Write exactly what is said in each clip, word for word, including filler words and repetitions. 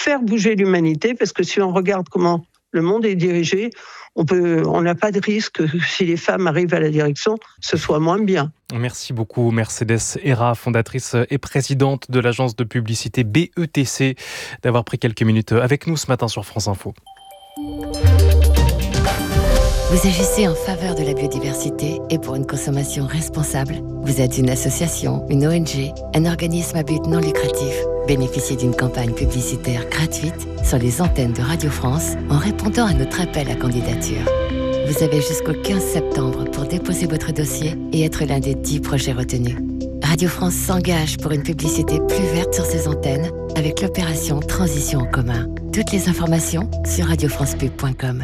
faire bouger l'humanité, parce que si on regarde comment le monde est dirigé, on peut, on n'a pas de risque que si les femmes arrivent à la direction, ce soit moins bien. Merci beaucoup Mercedes Héra, fondatrice et présidente de l'agence de publicité B E T C, d'avoir pris quelques minutes avec nous ce matin sur France Info. Vous agissez en faveur de la biodiversité et pour une consommation responsable. Vous êtes une association, une O N G, un organisme à but non lucratif. Bénéficiez d'une campagne publicitaire gratuite sur les antennes de Radio France en répondant à notre appel à candidature. Vous avez jusqu'au quinze septembre pour déposer votre dossier et être l'un des dix projets retenus. Radio France s'engage pour une publicité plus verte sur ses antennes avec l'opération Transition en commun. Toutes les informations sur radio france pub point com.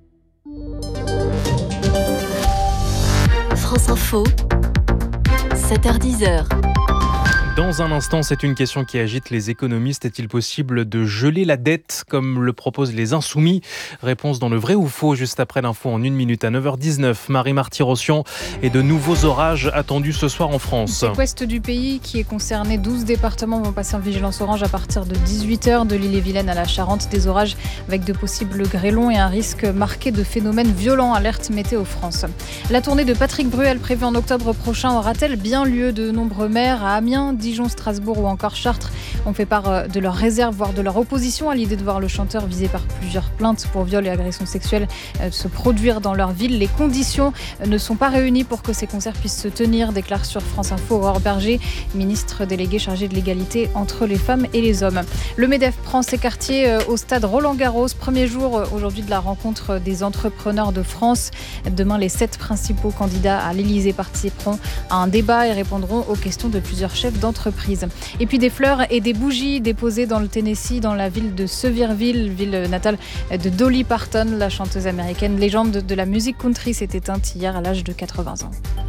France Info, sept heures dix. Dans un instant, c'est une question qui agite les économistes. Est-il possible de geler la dette comme le proposent les Insoumis ? Réponse dans le vrai ou faux, juste après l'info en une minute à neuf heures dix-neuf. Marie Marty-Rossian et de nouveaux orages attendus ce soir en France. L'ouest du pays qui est concerné, douze départements vont passer en vigilance orange à partir de dix-huit heures, de l'Ille-et-Vilaine à la Charente. Des orages avec de possibles grêlons et un risque marqué de phénomènes violents. Alerte Météo France. La tournée de Patrick Bruel prévue en octobre prochain aura-t-elle bien lieu ? De nombreux maires à Amiens, Dijon, Strasbourg ou encore Chartres ont fait part de leur réserve, voire de leur opposition à l'idée de voir le chanteur visé par plusieurs plaintes pour viol et agression sexuelle se produire dans leur ville. Les conditions ne sont pas réunies pour que ces concerts puissent se tenir, déclare sur France Info Aurore Berger, ministre déléguée chargée de l'égalité entre les femmes et les hommes. Le MEDEF prend ses quartiers au stade Roland-Garros. Premier jour aujourd'hui de la rencontre des entrepreneurs de France. Demain, les sept principaux candidats à l'Élysée participeront à un débat et répondront aux questions de plusieurs chefs d'entreprise. Et puis des fleurs et des bougies déposées dans le Tennessee, dans la ville de Sevierville, ville natale de Dolly Parton, la chanteuse américaine, légende de la musique country, s'est éteinte hier à l'âge de quatre-vingts ans.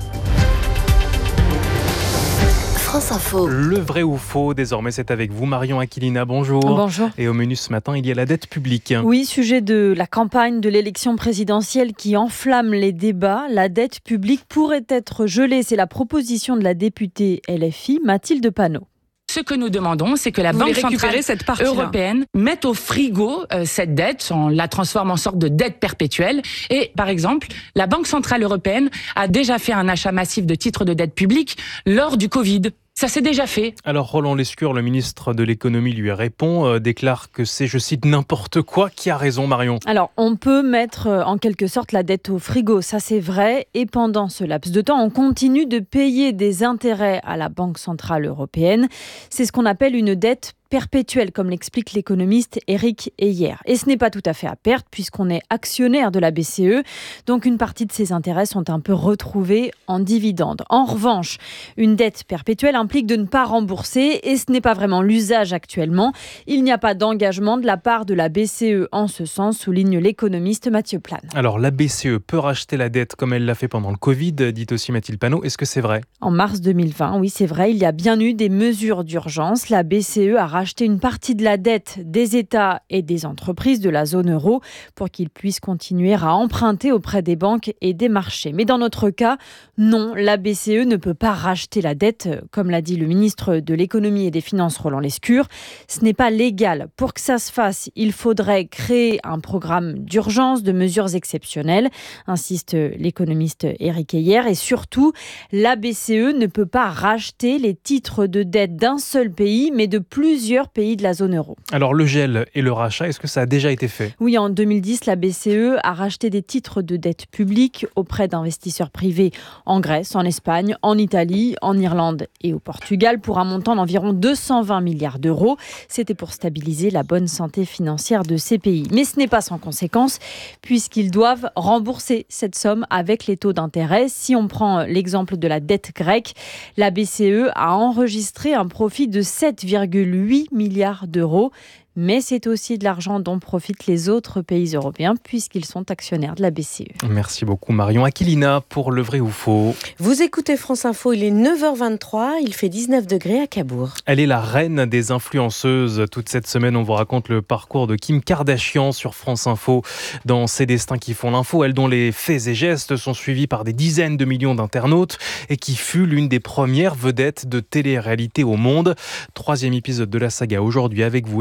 France Info. Le vrai ou faux, désormais c'est avec vous Marion Aquilina, bonjour. Bonjour. Et au menu ce matin, il y a la dette publique. Oui, sujet de la campagne de l'élection présidentielle qui enflamme les débats. La dette publique pourrait être gelée, c'est la proposition de la députée L F I Mathilde Panot. Ce que nous demandons, c'est que la Vous Banque voulez récupérer Centrale cette partie-là. Européenne mette au frigo euh, cette dette, on la transforme en sorte de dette perpétuelle. Et par exemple, la Banque Centrale Européenne a déjà fait un achat massif de titres de dette publique lors du Covid. Ça s'est déjà fait. Alors Roland Lescure, le ministre de l'économie, lui répond, euh, déclare que c'est, je cite, n'importe quoi. Qui a raison, Marion ? Alors, on peut mettre euh, en quelque sorte la dette au frigo, ça c'est vrai. Et pendant ce laps de temps, on continue de payer des intérêts à la Banque Centrale Européenne. C'est ce qu'on appelle une dette perpétuelle, comme l'explique l'économiste Éric Heyer. Et ce n'est pas tout à fait à perte, puisqu'on est actionnaire de la B C E. Donc une partie de ses intérêts sont un peu retrouvés en dividendes. En revanche, une dette perpétuelle implique de ne pas rembourser, et ce n'est pas vraiment l'usage actuellement. Il n'y a pas d'engagement de la part de la B C E en ce sens, souligne l'économiste Mathieu Plane. Alors la B C E peut racheter la dette comme elle l'a fait pendant le Covid, dit aussi Mathilde Panot. Est-ce que c'est vrai ? En mars deux mille vingt, oui c'est vrai, il y a bien eu des mesures d'urgence. La B C E a racheté une partie de la dette des États et des entreprises de la zone euro pour qu'ils puissent continuer à emprunter auprès des banques et des marchés. Mais dans notre cas, non, la B C E ne peut pas racheter la dette, comme l'a dit le ministre de l'économie et des finances Roland Lescure. Ce n'est pas légal. Pour que ça se fasse, il faudrait créer un programme d'urgence, de mesures exceptionnelles, insiste l'économiste Éric Heyer. Et surtout, la B C E ne peut pas racheter les titres de dette d'un seul pays, mais de plusieurs pays de la zone euro. Alors le gel et le rachat, est-ce que ça a déjà été fait ? Oui, en deux mille dix, la B C E a racheté des titres de dette publique auprès d'investisseurs privés en Grèce, en Espagne, en Italie, en Irlande et au Portugal pour un montant d'environ deux cent vingt milliards d'euros. C'était pour stabiliser la bonne santé financière de ces pays. Mais ce n'est pas sans conséquence puisqu'ils doivent rembourser cette somme avec les taux d'intérêt. Si on prend l'exemple de la dette grecque, la B C E a enregistré un profit de sept virgule huit milliards d'euros. Mais c'est aussi de l'argent dont profitent les autres pays européens puisqu'ils sont actionnaires de la B C E. Merci beaucoup Marion Aquilina pour le vrai ou faux. Vous écoutez France Info, il est neuf heures vingt-trois, il fait dix-neuf degrés à Cabourg. Elle est la reine des influenceuses. Toute cette semaine, on vous raconte le parcours de Kim Kardashian sur France Info dans Ses destins qui font l'info. Elle dont les faits et gestes sont suivis par des dizaines de millions d'internautes et qui fut l'une des premières vedettes de télé-réalité au monde. Troisième épisode de la saga aujourd'hui avec vous, Ercine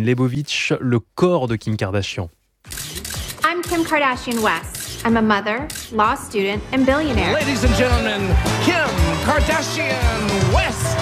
Leibovitch, le corps de Kim Kardashian. I'm Kim Kardashian West. I'm a mother, law student, and billionaire. Ladies and gentlemen, Kim Kardashian West.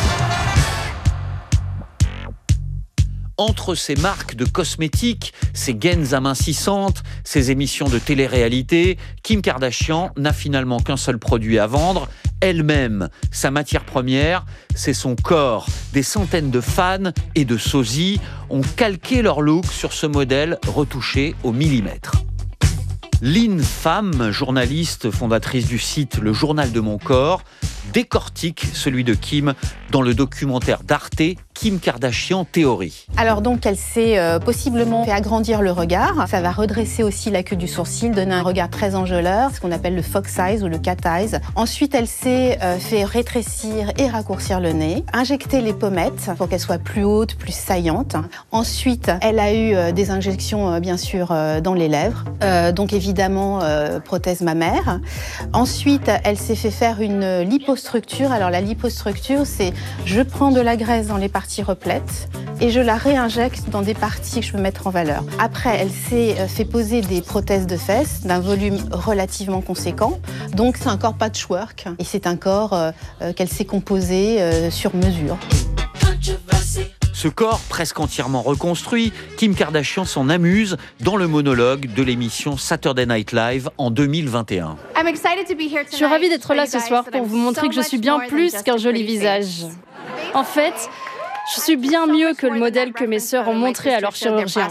Entre ses marques de cosmétiques, ses gaines amincissantes, ses émissions de télé-réalité, Kim Kardashian n'a finalement qu'un seul produit à vendre, elle-même. Sa matière première, c'est son corps. Des centaines de fans et de sosies ont calqué leur look sur ce modèle retouché au millimètre. Lynn Pham, journaliste fondatrice du site Le Journal de mon corps, décortique celui de Kim dans le documentaire d'Arte Kim Kardashian Theory. Alors donc elle s'est euh, possiblement fait agrandir le regard. Ça va redresser aussi la queue du sourcil, donner un regard très enjôleur, ce qu'on appelle le fox eyes ou le cat eyes. Ensuite elle s'est euh, fait rétrécir et raccourcir le nez, injecter les pommettes pour qu'elles soient plus hautes, plus saillantes. Ensuite elle a eu euh, des injections euh, bien sûr euh, dans les lèvres, euh, donc évidemment euh, prothèse mammaire. Ensuite elle s'est fait faire une lipostructure. Alors la lipostructure c'est je prends de la graisse dans les parties replète et je la réinjecte dans des parties que je peux mettre en valeur. Après, elle s'est fait poser des prothèses de fesses d'un volume relativement conséquent. Donc, c'est un corps patchwork et c'est un corps euh, qu'elle s'est composé euh, sur mesure. Ce corps presque entièrement reconstruit, Kim Kardashian s'en amuse dans le monologue de l'émission Saturday Night Live en deux mille vingt et un. Je suis ravie d'être là ce soir pour vous montrer que je suis bien plus qu'un joli visage. En fait, je suis bien mieux que le modèle que mes sœurs ont montré à leurs chirurgiens.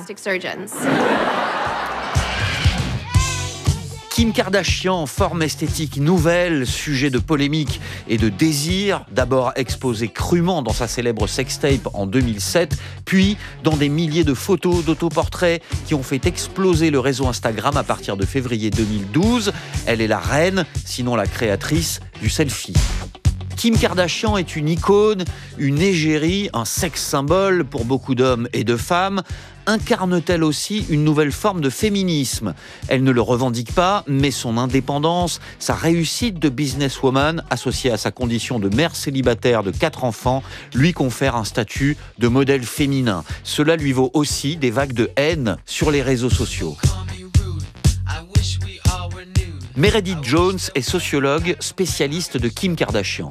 Kim Kardashian, forme esthétique nouvelle, sujet de polémique et de désir, d'abord exposé crûment dans sa célèbre sextape en deux mille sept, puis dans des milliers de photos, d'autoportraits qui ont fait exploser le réseau Instagram à partir de février deux mille douze. Elle est la reine, sinon la créatrice, du selfie. Kim Kardashian est une icône, une égérie, un sex symbole pour beaucoup d'hommes et de femmes. Incarne-t-elle aussi une nouvelle forme de féminisme ? Elle ne le revendique pas, mais son indépendance, sa réussite de businesswoman, associée à sa condition de mère célibataire de quatre enfants, lui confère un statut de modèle féminin. Cela lui vaut aussi des vagues de haine sur les réseaux sociaux. Meredith Jones est sociologue, spécialiste de Kim Kardashian.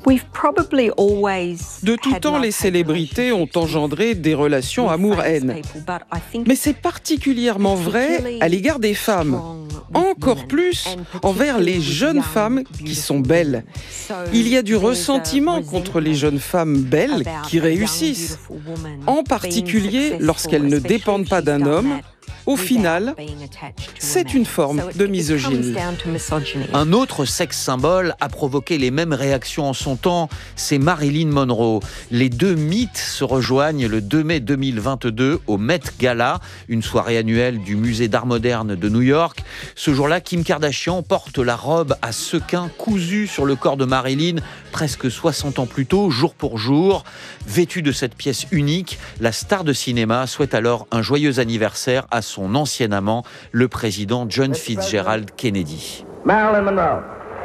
De tout temps, les célébrités ont engendré des relations amour-haine. Mais c'est particulièrement vrai à l'égard des femmes. Encore plus envers les jeunes femmes qui sont belles. Il y a du ressentiment contre les jeunes femmes belles qui réussissent, en particulier lorsqu'elles ne dépendent pas d'un homme. Au final, c'est une forme de misogynie. Un autre sexe symbole a provoqué les mêmes réactions en son temps, c'est Marilyn Monroe. Les deux mythes se rejoignent le deux mai deux mille vingt-deux au Met Gala, une soirée annuelle du musée d'art moderne de New York. Ce jour-là, Kim Kardashian porte la robe à sequins cousue sur le corps de Marilyn, presque soixante ans plus tôt, jour pour jour. Vêtue de cette pièce unique, la star de cinéma souhaite alors un joyeux anniversaire à son ancien amant, le président John Fitzgerald Kennedy. Marilyn Monroe.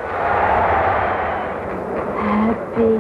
Happy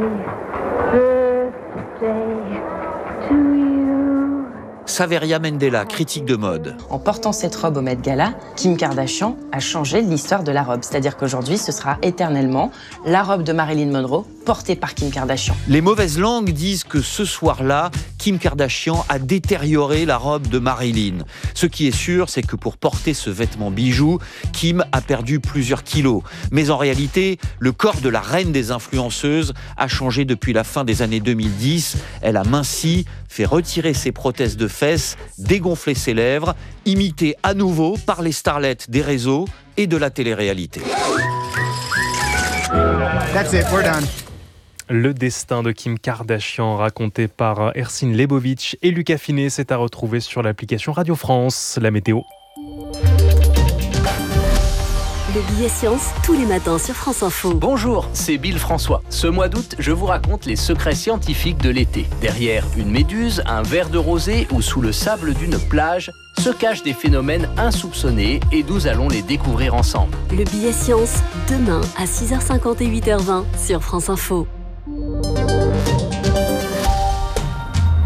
birthday to you. Saveria Mendela, critique de mode. En portant cette robe au Met Gala, Kim Kardashian a changé l'histoire de la robe. C'est-à-dire qu'aujourd'hui, ce sera éternellement la robe de Marilyn Monroe portée par Kim Kardashian. Les mauvaises langues disent que ce soir-là, Kim Kardashian a détérioré la robe de Marilyn. Ce qui est sûr, c'est que pour porter ce vêtement bijou, Kim a perdu plusieurs kilos. Mais en réalité, le corps de la reine des influenceuses a changé depuis la fin des années deux mille dix. Elle a minci, fait retirer ses prothèses de fesses, dégonfler ses lèvres, imitée à nouveau par les starlettes des réseaux et de la télé-réalité. That's it, we're done. Le destin de Kim Kardashian raconté par Hercine Leibovitch et Lucas Finet, c'est à retrouver sur l'application Radio France. La météo. Le billet science, tous les matins sur France Info. Bonjour, c'est Bill François. Ce mois d'août, je vous raconte les secrets scientifiques de l'été. Derrière une méduse, un verre de rosée ou sous le sable d'une plage, se cachent des phénomènes insoupçonnés et nous allons les découvrir ensemble. Le billet science, demain à six heures cinquante et huit heures vingt sur France Info. France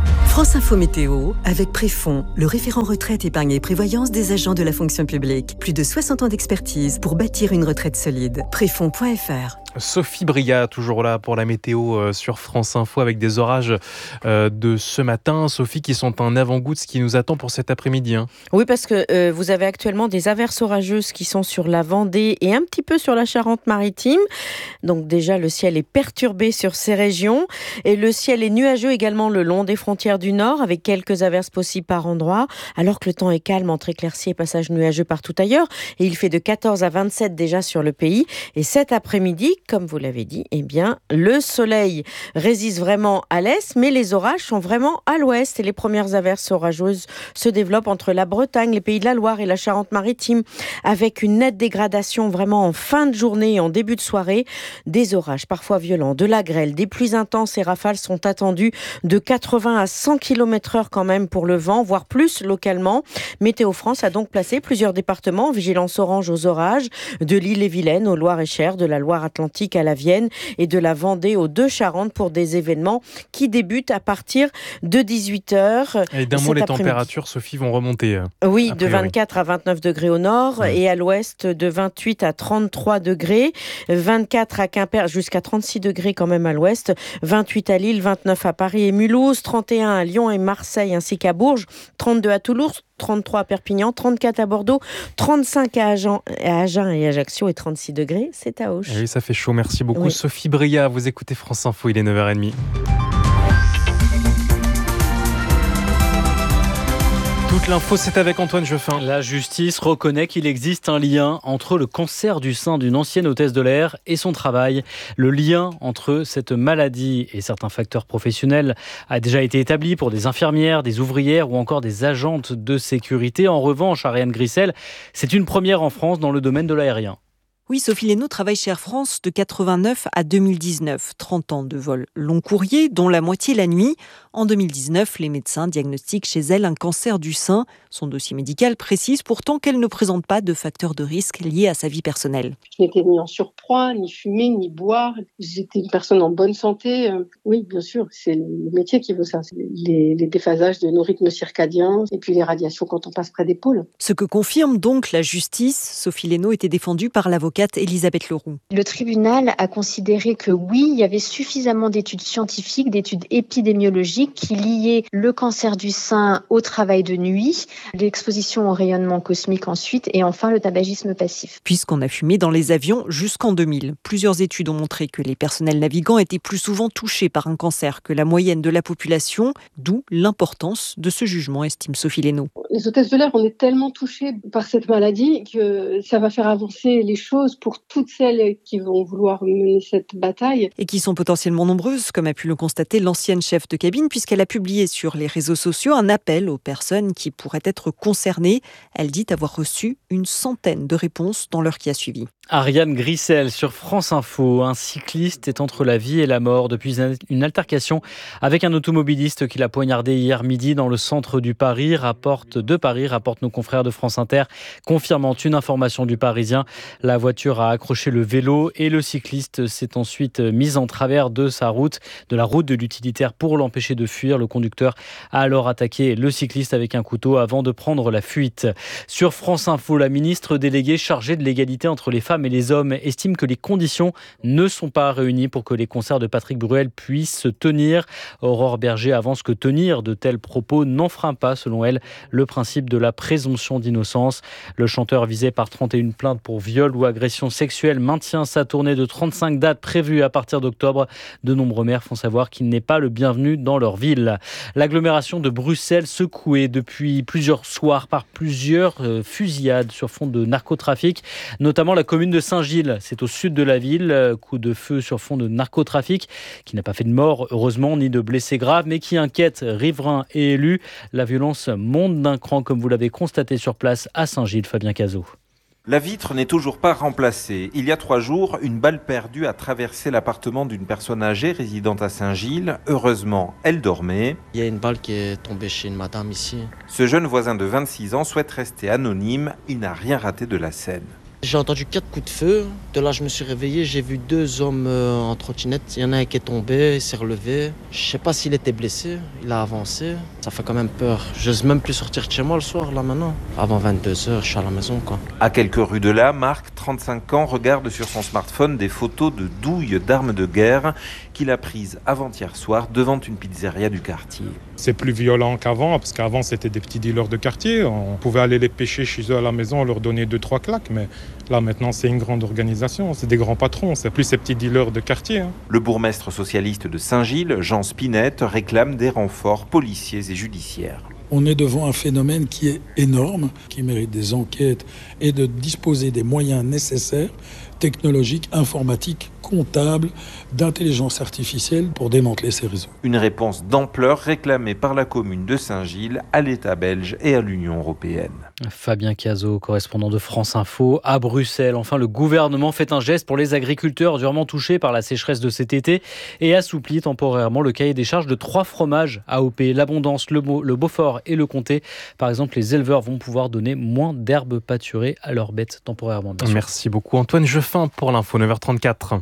France Info Météo, avec Préfond, le référent retraite, épargne et prévoyance des agents de la fonction publique. Plus de soixante ans d'expertise pour bâtir une retraite solide. Préfond point F R. Sophie Bria, toujours là pour la météo sur France Info avec des orages de ce matin. Sophie, qui sont un avant-goût de ce qui nous attend pour cet après-midi. Hein. Oui, parce que euh, vous avez actuellement des averses orageuses qui sont sur la Vendée et un petit peu sur la Charente-Maritime. Donc déjà, le ciel est perturbé sur ces régions. Et le ciel est nuageux également le long des frontières du Nord, avec quelques averses possibles par endroit, alors que le temps est calme entre éclaircies et passages nuageux partout ailleurs. Et il fait de quatorze à vingt-sept déjà sur le pays. Et cet après-midi, comme vous l'avez dit, eh bien, le soleil résiste vraiment à l'est, mais les orages sont vraiment à l'ouest. Et les premières averses orageuses se développent entre la Bretagne, les Pays de la Loire et la Charente-Maritime, avec une nette dégradation vraiment en fin de journée et en début de soirée. Des orages parfois violents, de la grêle, des pluies intenses et rafales sont attendues de quatre-vingts à cent kilomètres heure quand même pour le vent, voire plus localement. Météo France a donc placé plusieurs départements en vigilance orange aux orages, de l'Ille-et-Vilaine au Loir-et-Cher, de la Loire-Atlantique à la Vienne et de la Vendée aux Deux-Charentes pour des événements qui débutent à partir de dix-huit heures. Et d'un mot, les températures, Sophie, vont remonter. Oui, de vingt-quatre à vingt-neuf degrés au nord oui. et à l'ouest de vingt-huit à trente-trois degrés, vingt-quatre à Quimper, jusqu'à trente-six degrés quand même à l'ouest, vingt-huit à Lille, vingt-neuf à Paris et Mulhouse, trente et un à Lyon et Marseille ainsi qu'à Bourges, trente-deux à Toulouse, trente-trois à Perpignan, trente-quatre à Bordeaux, trente-cinq à Agen, à Agen et Ajaccio et trente-six degrés, c'est à Auch. Oui, ça fait chaud. Merci beaucoup. Oui. Sophie Bria, vous écoutez France Info, il est neuf heures trente. Toute l'info, c'est avec Antoine Jeffin. La justice reconnaît qu'il existe un lien entre le cancer du sein d'une ancienne hôtesse de l'air et son travail. Le lien entre cette maladie et certains facteurs professionnels a déjà été établi pour des infirmières, des ouvrières ou encore des agentes de sécurité. En revanche, Ariane Grissel, c'est une première en France dans le domaine de l'aérien. Oui, Sophie Lénaud travaille chez Air France de quatre-vingt-neuf à deux mille dix-neuf. trente ans de vol long courrier, dont la moitié la nuit. En deux mille dix-neuf, les médecins diagnostiquent chez elle un cancer du sein. Son dossier médical précise pourtant qu'elle ne présente pas de facteurs de risque liés à sa vie personnelle. Je n'étais ni en surpoids, ni fumer, ni boire. J'étais une personne en bonne santé. Oui, bien sûr, c'est le métier qui veut ça. Les, les déphasages de nos rythmes circadiens et puis les radiations quand on passe près des pôles. Ce que confirme donc la justice. Sophie Lénaud était défendue par l'avocate Elisabeth Leroux. Le tribunal a considéré que oui, il y avait suffisamment d'études scientifiques, d'études épidémiologiques qui liaient le cancer du sein au travail de nuit, l'exposition au rayonnement cosmique ensuite et enfin le tabagisme passif. Puisqu'on a fumé dans les avions jusqu'en deux mille. Plusieurs études ont montré que les personnels navigants étaient plus souvent touchés par un cancer que la moyenne de la population, d'où l'importance de ce jugement, estime Sophie Lénaud. Les hôtesses de l'air, on est tellement touchés par cette maladie que ça va faire avancer les choses pour toutes celles qui vont vouloir mener cette bataille. Et qui sont potentiellement nombreuses, comme a pu le constater l'ancienne chef de cabine, puisqu'elle a publié sur les réseaux sociaux un appel aux personnes qui pourraient être concernées. Elle dit avoir reçu une centaine de réponses dans l'heure qui a suivi. Ariane Grissel sur France Info. Un cycliste est entre la vie et la mort depuis une altercation avec un automobiliste qui l'a poignardé hier midi dans le centre du Paris, rapporte de Paris, rapporte nos confrères de France Inter, confirmant une information du Parisien. La voiture a accroché le vélo et le cycliste s'est ensuite mis en travers de sa route, de la route de l'utilitaire pour l'empêcher de fuir. Le conducteur a alors attaqué le cycliste avec un couteau avant de prendre la fuite. Sur France Info, la ministre déléguée chargée de l'égalité entre les femmes et les hommes estime que les conditions ne sont pas réunies pour que les concerts de Patrick Bruel puissent se tenir. Aurore Berger avance que tenir de tels propos n'enfreint pas, selon elle, le principe de la présomption d'innocence. Le chanteur visé par trente et une plaintes pour viol ou agression sexuelle maintient sa tournée de trente-cinq dates prévues à partir d'octobre. De nombreux maires font savoir qu'il n'est pas le bienvenu dans leur ville. L'agglomération de Bruxelles secouée depuis plusieurs soirs par plusieurs fusillades sur fond de narcotrafic, notamment la commune de Saint-Gilles. C'est au sud de la ville, coup de feu sur fond de narcotrafic qui n'a pas fait de mort, heureusement, ni de blessés graves, mais qui inquiète riverains et élus. La violence monte d'un cran, comme vous l'avez constaté sur place à Saint-Gilles, Fabien Cazot. La vitre n'est toujours pas remplacée. Il y a trois jours, une balle perdue a traversé l'appartement d'une personne âgée résidente à Saint-Gilles. Heureusement, elle dormait. Il y a une balle qui est tombée chez une madame ici. Ce jeune voisin de vingt-six ans souhaite rester anonyme. Il n'a rien raté de la scène. J'ai entendu quatre coups de feu. De là, je me suis réveillé, j'ai vu deux hommes euh, en trottinette. Il y en a un qui est tombé, il s'est relevé. Je sais pas s'il était blessé, il a avancé. Ça fait quand même peur. J'ose même plus sortir de chez moi le soir, là, maintenant. Avant vingt-deux heures, je suis à la maison, quoi. À quelques rues de là, Marc, trente-cinq ans, regarde sur son smartphone des photos de douilles d'armes de guerre qu'il a prises avant-hier soir devant une pizzeria du quartier. C'est plus violent qu'avant, parce qu'avant, c'était des petits dealers de quartier. On pouvait aller les pêcher chez eux à la maison, leur donner deux, trois claques, mais là, maintenant, c'est une grande organisation, c'est des grands patrons, c'est plus ces petits dealers de quartier. Hein. Le bourgmestre socialiste de Saint-Gilles, Jean Spinette, réclame des renforts policiers et judiciaires. On est devant un phénomène qui est énorme, qui mérite des enquêtes et de disposer des moyens nécessaires, technologiques, informatiques, comptables, d'intelligence artificielle pour démanteler ces réseaux. Une réponse d'ampleur réclamée par la commune de Saint-Gilles à l'État belge et à l'Union européenne. Fabien Cazot, correspondant de France Info à Bruxelles. Enfin, le gouvernement fait un geste pour les agriculteurs durement touchés par la sécheresse de cet été et assouplit temporairement le cahier des charges de trois fromages A O P, l'Abondance, le, Beau, le Beaufort et le Comté. Par exemple, les éleveurs vont pouvoir donner moins d'herbes pâturées à leurs bêtes temporairement. Bien sûr. Merci beaucoup Antoine Jeffin pour l'info neuf heures trente-quatre.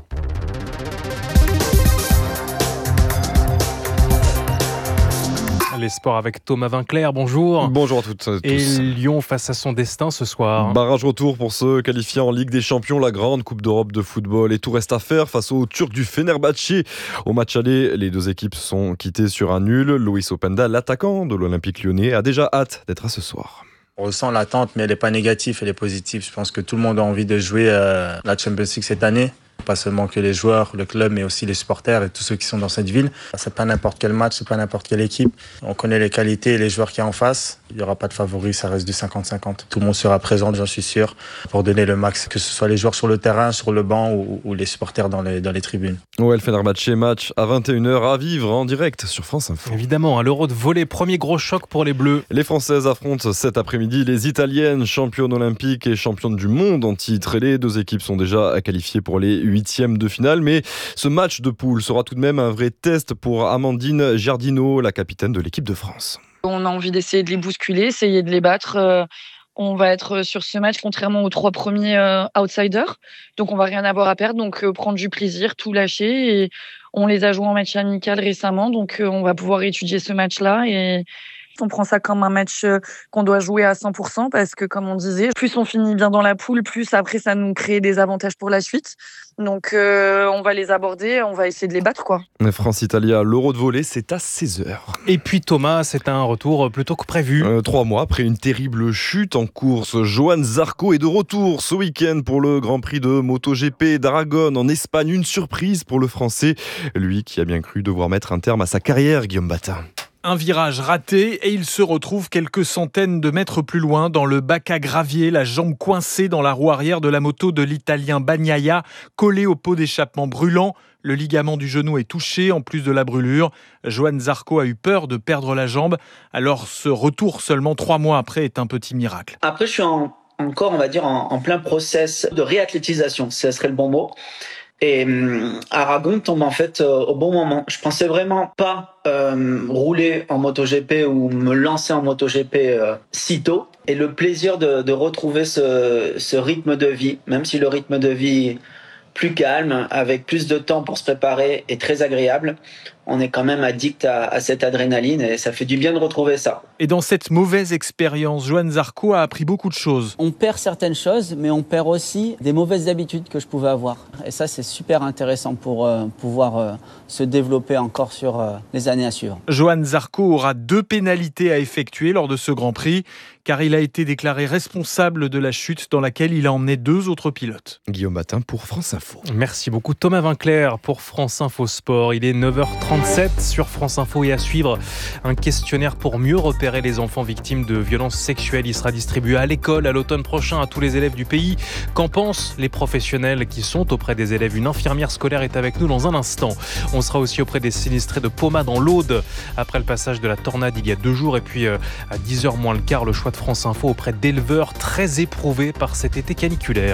Les sports avec Thomas Vinclair, bonjour. Bonjour à toutes et à tous. Et Lyon face à son destin ce soir. Barrage retour pour se qualifier en Ligue des Champions, la grande Coupe d'Europe de football. Et tout reste à faire face aux Turcs du Fenerbahçe. Au match aller, les deux équipes se sont quittées sur un nul. Loïs Openda, l'attaquant de l'Olympique lyonnais, a déjà hâte d'être à ce soir. On ressent l'attente, mais elle n'est pas négative, elle est positive. Je pense que tout le monde a envie de jouer euh, la Champions League cette année. Pas seulement que les joueurs, le club, mais aussi les supporters et tous ceux qui sont dans cette ville. C'est pas n'importe quel match, c'est pas n'importe quelle équipe. On connaît les qualités et les joueurs qu'il y a en face. Il n'y aura pas de favoris, ça reste du cinquante cinquante. Tout le monde sera présent, j'en suis sûr, pour donner le max, que ce soit les joueurs sur le terrain, sur le banc ou, ou les supporters dans les, dans les tribunes. Ouais, le Fenerbahçe, match à vingt et une heures à vivre en direct sur France Info. Évidemment, à l'Euro de volley, premier gros choc pour les Bleus. Les Françaises affrontent cet après-midi les Italiennes, championnes olympiques et championnes du monde en titre. Et les deux équipes sont déjà qualifiées pour les huitièmes de finale. Mais ce match de poule sera tout de même un vrai test pour Amandine Giardino, la capitaine de l'équipe de France. On a envie d'essayer de les bousculer, essayer de les battre. Euh, on va être sur ce match contrairement aux trois premiers euh, outsiders. Donc on va rien avoir à perdre. Donc euh, prendre du plaisir, tout lâcher. Et on les a joués en match amical récemment. Donc euh, on va pouvoir étudier ce match-là. Et on prend ça comme un match qu'on doit jouer à cent pour cent parce que, comme on disait, plus on finit bien dans la poule, plus après ça nous crée des avantages pour la suite. Donc euh, on va les aborder, on va essayer de les battre, quoi. France-Italie, l'Euro de volley, c'est à seize heures. Et puis Thomas, c'est un retour plutôt que prévu. Euh, trois mois après une terrible chute en course, Johan Zarco est de retour ce week-end pour le Grand Prix de MotoGP d'Aragon en Espagne. Une surprise pour le Français, lui qui a bien cru devoir mettre un terme à sa carrière, Guillaume Batin. Un virage raté et il se retrouve quelques centaines de mètres plus loin dans le bac à gravier, la jambe coincée dans la roue arrière de la moto de l'Italien Bagnaia, collée au pot d'échappement brûlant. Le ligament du genou est touché en plus de la brûlure. Johan Zarco a eu peur de perdre la jambe. Alors ce retour seulement trois mois après est un petit miracle. Après je suis en, encore on va dire en, en plein process de réathlétisation, ce serait le bon mot. Et euh, Aragon tombe en fait euh, au bon moment. Je pensais vraiment pas euh, rouler en MotoGP ou me lancer en MotoGP euh, si tôt. Et le plaisir de, de retrouver ce, ce rythme de vie, même si le rythme de vie plus calme, avec plus de temps pour se préparer, est très agréable. On est quand même addict à, à cette adrénaline et ça fait du bien de retrouver ça. Et dans cette mauvaise expérience, Johan Zarco a appris beaucoup de choses. On perd certaines choses, mais on perd aussi des mauvaises habitudes que je pouvais avoir. Et ça, c'est super intéressant pour euh, pouvoir euh, se développer encore sur euh, les années à suivre. Johan Zarco aura deux pénalités à effectuer lors de ce Grand Prix, car il a été déclaré responsable de la chute dans laquelle il a emmené deux autres pilotes. Guillaume Batin pour France Info. Merci beaucoup Thomas Vinclair pour France Info Sport. Il est neuf heures trente-sept sur France Info et à suivre un questionnaire pour mieux repérer les enfants victimes de violences sexuelles. Il sera distribué à l'école à l'automne prochain à tous les élèves du pays. Qu'en pensent les professionnels qui sont auprès des élèves? Une infirmière scolaire est avec nous dans un instant. On sera aussi auprès des sinistrés de Poma dans l'Aude après le passage de la tornade il y a deux jours. Et puis à dix heures moins le quart, le choix de France Info auprès d'éleveurs très éprouvés par cet été caniculaire.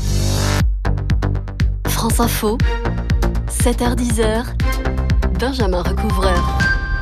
France Info, sept heures dix, Benjamin Recouvreur.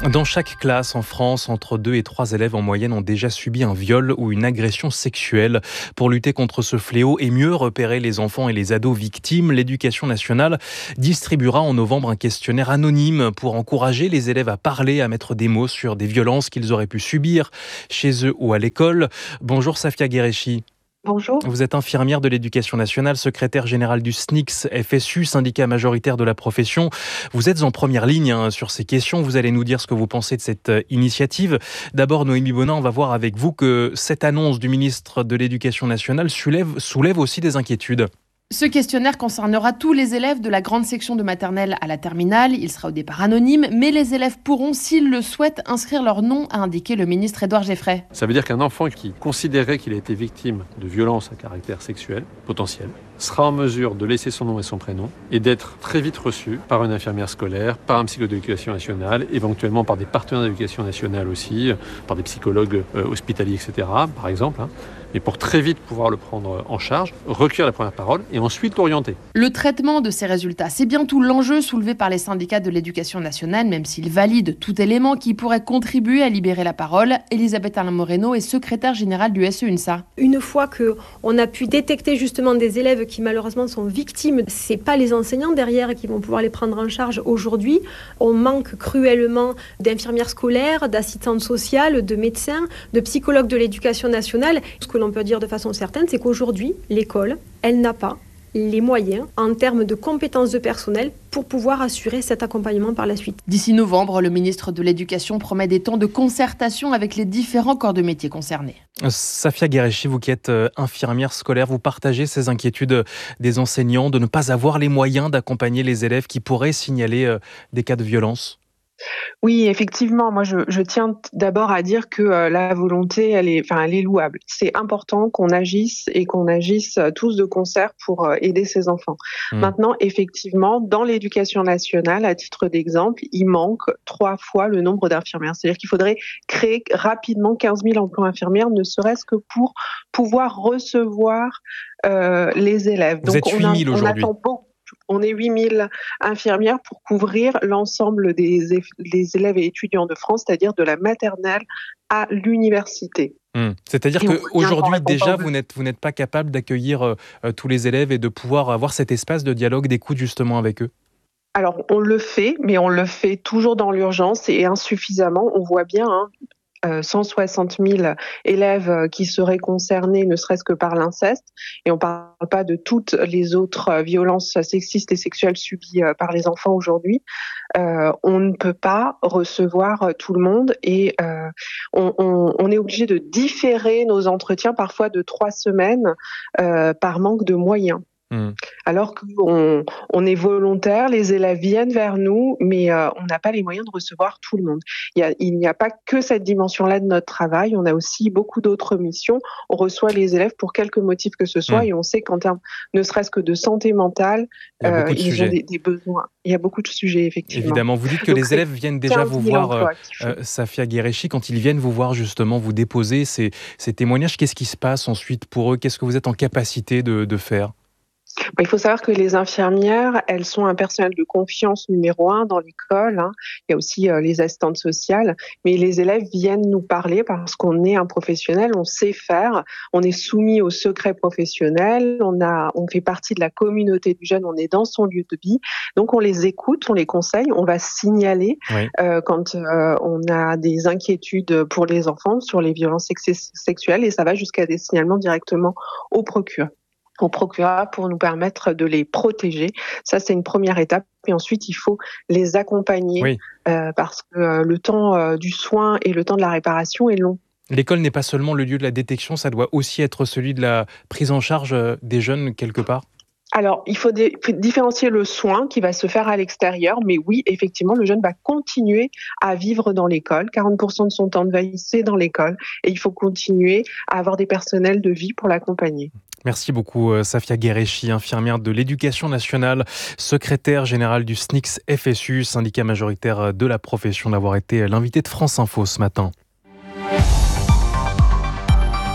Dans chaque classe en France, entre deux et trois élèves en moyenne ont déjà subi un viol ou une agression sexuelle. Pour lutter contre ce fléau et mieux repérer les enfants et les ados victimes, l'Éducation nationale distribuera en novembre un questionnaire anonyme pour encourager les élèves à parler, à mettre des mots sur des violences qu'ils auraient pu subir chez eux ou à l'école. Bonjour Safia Guerechi. Bonjour. Vous êtes infirmière de l'Éducation nationale, secrétaire générale du S N I C S F S U, syndicat majoritaire de la profession. Vous êtes en première ligne hein, sur ces questions. Vous allez nous dire ce que vous pensez de cette initiative. D'abord, Noémie Bonin, on va voir avec vous que cette annonce du ministre de l'Éducation nationale soulève, soulève aussi des inquiétudes. Ce questionnaire concernera tous les élèves de la grande section de maternelle à la terminale. Il sera au départ anonyme, mais les élèves pourront, s'ils le souhaitent, inscrire leur nom, a indiqué le ministre Édouard Geffray. Ça veut dire qu'un enfant qui considérait qu'il a été victime de violences à caractère sexuel potentiel sera en mesure de laisser son nom et son prénom et d'être très vite reçu par une infirmière scolaire, par un psychologue d'éducation nationale, éventuellement par des partenaires d'éducation nationale aussi, par des psychologues euh, hospitaliers, et cetera, par exemple. Hein. Mais pour très vite pouvoir le prendre en charge, recueillir la première parole et ensuite l'orienter. Le traitement de ces résultats, c'est bien tout l'enjeu soulevé par les syndicats de l'éducation nationale, même s'ils valident tout élément qui pourrait contribuer à libérer la parole. Elisabeth Alain Moreno est secrétaire générale du S E U N S A. Une fois qu'on a pu détecter justement des élèves qui malheureusement sont victimes, c'est pas les enseignants derrière qui vont pouvoir les prendre en charge aujourd'hui. On manque cruellement d'infirmières scolaires, d'assistantes sociales, de médecins, de psychologues de l'éducation nationale. Ce que l'on peut dire de façon certaine, c'est qu'aujourd'hui, l'école, elle n'a pas les moyens en termes de compétences de personnel pour pouvoir assurer cet accompagnement par la suite. D'ici novembre, le ministre de l'Éducation promet des temps de concertation avec les différents corps de métier concernés. Safia Guerechi, vous qui êtes infirmière scolaire, vous partagez ces inquiétudes des enseignants de ne pas avoir les moyens d'accompagner les élèves qui pourraient signaler des cas de violence ? Oui, effectivement, moi je, je tiens d'abord à dire que euh, la volonté, elle est, enfin, elle est louable. C'est important qu'on agisse et qu'on agisse tous de concert pour euh, aider ces enfants. Mmh. Maintenant, effectivement, dans l'éducation nationale, à titre d'exemple, il manque trois fois le nombre d'infirmières. C'est-à-dire qu'il faudrait créer rapidement quinze mille emplois infirmières, ne serait-ce que pour pouvoir recevoir euh, les élèves. Vous Donc, êtes huit mille on, a, on aujourd'hui. attend beaucoup. On est huit mille infirmières pour couvrir l'ensemble des, des élèves et étudiants de France, c'est-à-dire de la maternelle à l'université. Mmh. C'est-à-dire qu'aujourd'hui, déjà, vous n'êtes, vous n'êtes pas capable d'accueillir euh, tous les élèves et de pouvoir avoir cet espace de dialogue, d'écoute justement avec eux ? Alors, on le fait, mais on le fait toujours dans l'urgence et insuffisamment. On voit bien... Hein, Euh, cent soixante mille élèves qui seraient concernés ne serait-ce que par l'inceste et on ne parle pas de toutes les autres violences sexistes et sexuelles subies par les enfants aujourd'hui. Euh, on ne peut pas recevoir tout le monde et euh, on, on, on est obligé de différer nos entretiens parfois de trois semaines euh, par manque de moyens. Mmh. Alors qu'on on est volontaire, les élèves viennent vers nous, mais euh, on n'a pas les moyens de recevoir tout le monde. Il y a, il n'y a pas que cette dimension-là de notre travail, on a aussi beaucoup d'autres missions. On reçoit les élèves pour quelque motif que ce soit mmh. et on sait qu'en termes, ne serait-ce que de santé mentale, il euh, de ils ont des, des besoins. Il y a beaucoup de sujets, effectivement. Évidemment, vous dites que Donc, les élèves viennent déjà vous voir, euh, euh, Safia Guerechi, quand ils viennent vous voir justement, vous déposer ces, ces témoignages, qu'est-ce qui se passe ensuite pour eux ? Qu'est-ce que vous êtes en capacité de, de faire ? Il faut savoir que les infirmières, elles sont un personnel de confiance numéro un dans l'école. Hein. Il y a aussi euh, les assistantes sociales. Mais les élèves viennent nous parler parce qu'on est un professionnel, on sait faire. On est soumis au secret professionnel. On, a, on fait partie de la communauté du jeune. On est dans son lieu de vie. Donc, on les écoute, on les conseille. On va signaler oui. euh, quand euh, on a des inquiétudes pour les enfants sur les violences sex- sexuelles. Et ça va jusqu'à des signalements directement au procureur. au procureur pour nous permettre de les protéger. Ça, c'est une première étape. Et ensuite, il faut les accompagner oui. euh, parce que euh, le temps euh, du soin et le temps de la réparation est long. L'école n'est pas seulement le lieu de la détection, ça doit aussi être celui de la prise en charge des jeunes quelque part ? Alors, il faut dé- différencier le soin qui va se faire à l'extérieur, mais oui, effectivement, le jeune va continuer à vivre dans l'école. quarante pour cent de son temps de veille, c'est dans l'école. Et il faut continuer à avoir des personnels de vie pour l'accompagner. Merci beaucoup Safia Guerechi, infirmière de l'Éducation nationale, secrétaire générale du S N I C S F S U, syndicat majoritaire de la profession, d'avoir été l'invité de France Info ce matin.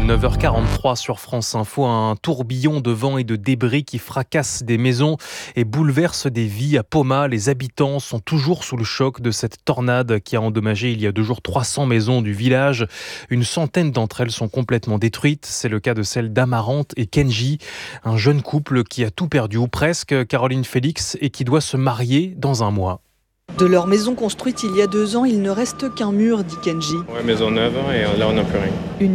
neuf heures quarante-trois sur France Info, un tourbillon de vent et de débris qui fracasse des maisons et bouleverse des vies à Poma. Les habitants sont toujours sous le choc de cette tornade qui a endommagé il y a deux jours trois cents maisons du village. Une centaine d'entre elles sont complètement détruites. C'est le cas de celle d'Amarante et Kenji, un jeune couple qui a tout perdu ou presque, Caroline Félix, et qui doit se marier dans un mois. De leur maison construite il y a deux ans, il ne reste qu'un mur, dit Kenji. Ouais, maison neuve et là on n'a plus rien. Une